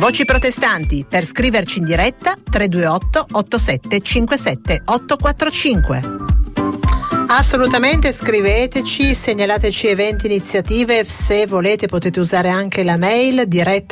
Voci protestanti, per scriverci in diretta 328 87 57 845. Assolutamente, scriveteci, segnalateci eventi, iniziative, se volete potete usare anche la mail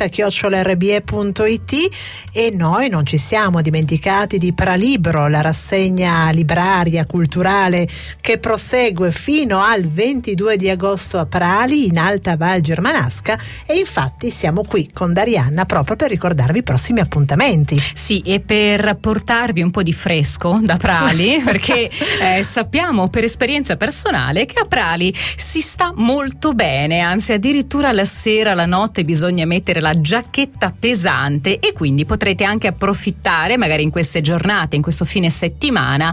diretta@rbe.it. e noi non ci siamo dimenticati di Pralibro, la rassegna libraria culturale che prosegue fino al 22 di agosto a Prali in Alta Val Germanasca, e infatti siamo qui con Darianna proprio per ricordarvi i prossimi appuntamenti. Sì, e per portarvi un po' di fresco da Prali perché sappiamo per esperienza personale che a Prali si sta molto bene, anzi addirittura la sera, la notte bisogna mettere la giacchetta pesante, e quindi potrete anche approfittare magari in queste giornate, in questo fine settimana,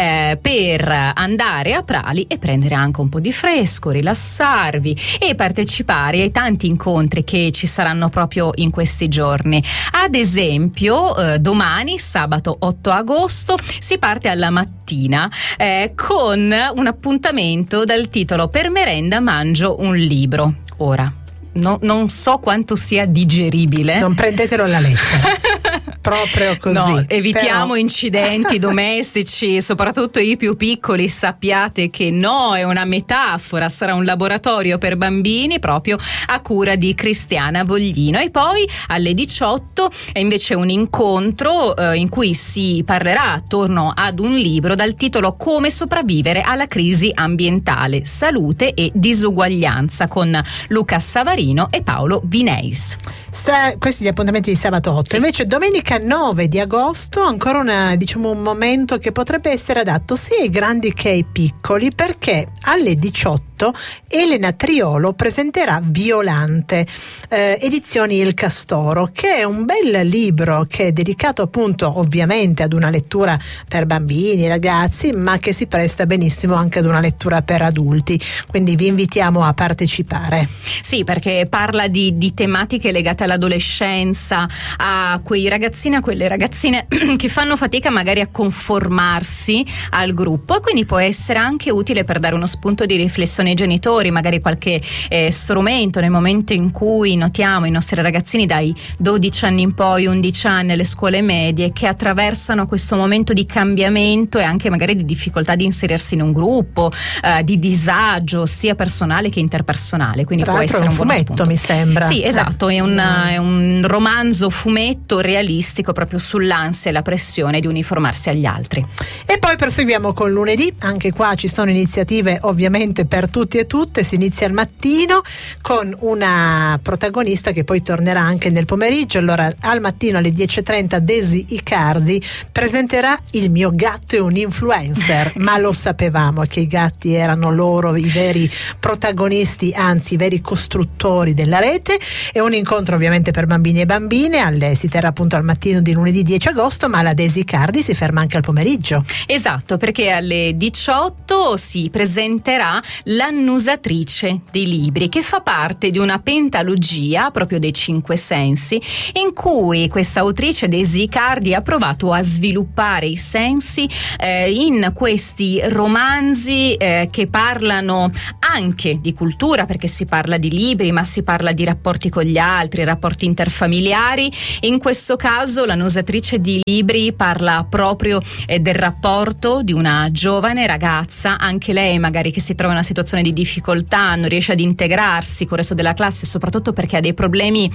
per andare a Prali e prendere anche un po' di fresco, rilassarvi e partecipare ai tanti incontri che ci saranno proprio in questi giorni. Ad esempio domani, sabato 8 agosto, si parte alla mattina con un appuntamento dal titolo "Per merenda mangio un libro". Ora, non so quanto sia digeribile. Non prendetelo alla lettera. Proprio così. No, evitiamo però incidenti domestici, soprattutto i più piccoli. Sappiate che no, è una metafora, sarà un laboratorio per bambini proprio a cura di Cristiana Voglino. E poi alle 18 è invece un incontro in cui si parlerà attorno ad un libro dal titolo "Come sopravvivere alla crisi ambientale, salute e disuguaglianza", con Luca Savarino e Paolo Vineis. Questi gli appuntamenti di sabato 8. Sì. Invece domenica 9 di agosto ancora un momento che potrebbe essere adatto sia ai grandi che ai piccoli, perché alle 18 Elena Triolo presenterà Violante, edizioni Il Castoro, che è un bel libro che è dedicato appunto ovviamente ad una lettura per bambini, ragazzi, ma che si presta benissimo anche ad una lettura per adulti, quindi vi invitiamo a partecipare. Sì, perché parla di tematiche legate all'adolescenza, a quei ragazzini, a quelle ragazzine che fanno fatica magari a conformarsi al gruppo, e quindi può essere anche utile per dare uno spunto di riflessione ai genitori, magari qualche strumento nel momento in cui notiamo i nostri ragazzini dai 12 anni in poi, 11 anni, alle scuole medie, che attraversano questo momento di cambiamento e anche magari di difficoltà di inserirsi in un gruppo, di disagio sia personale che interpersonale. Quindi tra può l'altro essere un buono fumetto, spunto. mi sembra. Sì, esatto, è un romanzo fumetto realistico proprio sull'ansia e la pressione di uniformarsi agli altri. E poi proseguiamo con lunedì. Anche qua ci sono iniziative ovviamente per tutti e tutte. Si inizia al mattino con una protagonista che poi tornerà anche nel pomeriggio. Allora, al mattino alle 10:30 Desi Icardi presenterà Il mio gatto è un influencer. Ma lo sapevamo che i gatti erano loro i veri protagonisti, anzi i veri costruttori della rete. È un incontro ovviamente per bambini e bambine, si terrà appunto al mattino di lunedì 10 agosto, ma la Desi Icardi si ferma anche al pomeriggio. Esatto, perché alle 18 si presenterà L'annusatrice dei libri, che fa parte di una pentalogia proprio dei 5 sensi, in cui questa autrice Desi Icardi ha provato a sviluppare i sensi in questi romanzi che parlano anche di cultura, perché si parla di libri, ma si parla di rapporti con gli altri, rapporti interfamiliari. In questo caso l'annusatrice di libri parla proprio del rapporto di una giovane ragazza, anche lei magari che si trova in una situazione di difficoltà, non riesce ad integrarsi con il resto della classe, soprattutto perché ha dei problemi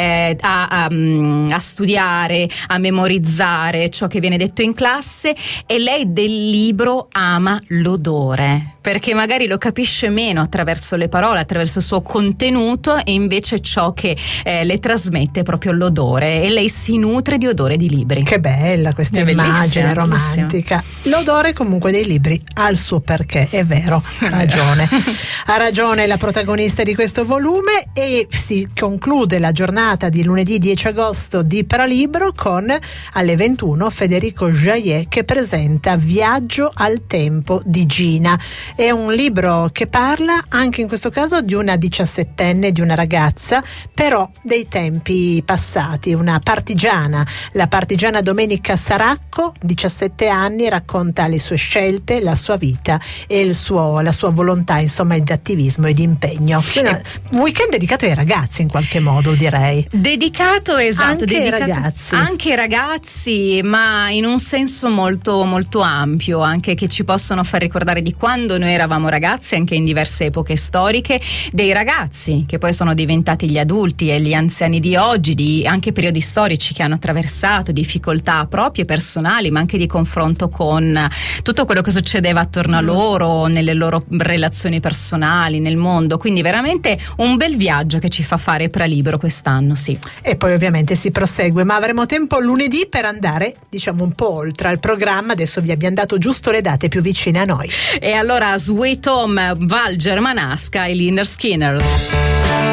a studiare, a memorizzare ciò che viene detto in classe, e lei del libro ama l'odore, perché magari lo capisce meno attraverso le parole, attraverso il suo contenuto, e invece ciò che le trasmette è proprio l'odore, e lei si nutre di odore di libri. Che bella questa immagine romantica. L'odore comunque dei libri ha il suo perché, è vero, ha ragione la protagonista di questo volume. E si conclude la giornata di lunedì 10 agosto di Pralibro con alle 21 Federico Jaillet che presenta Viaggio al tempo di Gina. È un libro che parla anche in questo caso di una 17enne, di una ragazza, però dei tempi passati, una partigiana, la partigiana Domenica Saracco, 17 anni, racconta le sue scelte, la sua vita e la sua volontà, insomma, di attivismo e di impegno. Un weekend dedicato ai ragazzi, in qualche modo, direi. Dedicato, esatto, anche ai ragazzi. Anche ai ragazzi, ma in un senso molto molto ampio, anche che ci possono far ricordare di quando noi eravamo ragazzi, anche in diverse epoche storiche, dei ragazzi che poi sono diventati gli adulti e gli anziani di oggi, di anche periodi storici che hanno attraversato, difficoltà proprie personali, ma anche di confronto con tutto quello che succedeva attorno a loro, nelle loro relazioni personali, nel mondo. Quindi veramente un bel viaggio che ci fa fare Pralibro quest'anno, sì. E poi ovviamente si prosegue, ma avremo tempo lunedì per andare, diciamo, un po' oltre al programma. Adesso vi abbiamo dato giusto le date più vicine a noi. E allora Sweet Home, Val Germanasca e Lynyrd Skynyrd.